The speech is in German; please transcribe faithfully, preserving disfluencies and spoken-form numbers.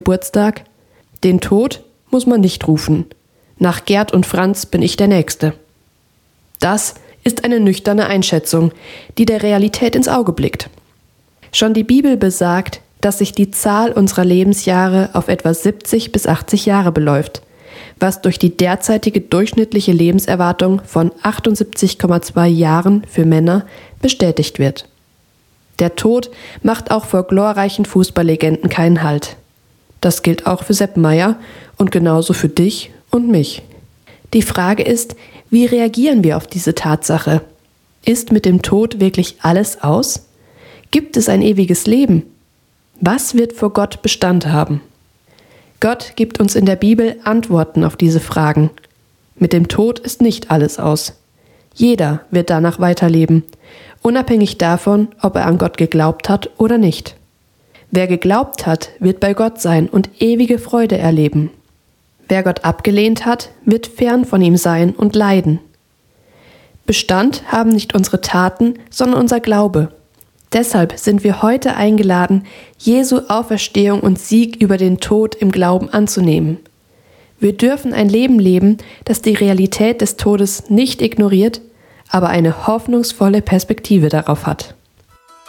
Geburtstag: Den Tod muss man nicht rufen. Nach Gerd und Franz bin ich der Nächste. Das ist eine nüchterne Einschätzung, die der Realität ins Auge blickt. Schon die Bibel besagt, dass sich die Zahl unserer Lebensjahre auf etwa siebzig bis achtzig Jahre beläuft, was durch die derzeitige durchschnittliche Lebenserwartung von achtundsiebzig Komma zwei Jahren für Männer bestätigt wird. Der Tod macht auch vor glorreichen Fußballlegenden keinen Halt. Das gilt auch für Sepp Maier und genauso für dich und mich. Die Frage ist, wie reagieren wir auf diese Tatsache? Ist mit dem Tod wirklich alles aus? Gibt es ein ewiges Leben? Was wird vor Gott Bestand haben? Gott gibt uns in der Bibel Antworten auf diese Fragen. Mit dem Tod ist nicht alles aus. Jeder wird danach weiterleben, unabhängig davon, ob er an Gott geglaubt hat oder nicht. Wer geglaubt hat, wird bei Gott sein und ewige Freude erleben. Wer Gott abgelehnt hat, wird fern von ihm sein und leiden. Bestand haben nicht unsere Taten, sondern unser Glaube. Deshalb sind wir heute eingeladen, Jesu Auferstehung und Sieg über den Tod im Glauben anzunehmen. Wir dürfen ein Leben leben, das die Realität des Todes nicht ignoriert, aber eine hoffnungsvolle Perspektive darauf hat.